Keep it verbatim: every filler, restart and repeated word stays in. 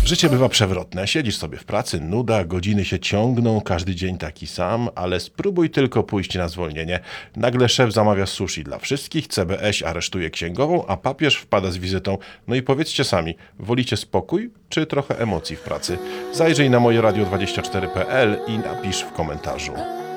Życie bywa przewrotne. Siedzisz sobie w pracy, nuda, godziny się ciągną, każdy dzień taki sam, ale spróbuj tylko pójść na zwolnienie. Nagle szef zamawia sushi dla wszystkich, C B S aresztuje księgową, a papież wpada z wizytą. No i powiedzcie sami, wolicie spokój czy trochę emocji w pracy? Zajrzyj na moje radio dwadzieścia cztery kropka p l i napisz w komentarzu.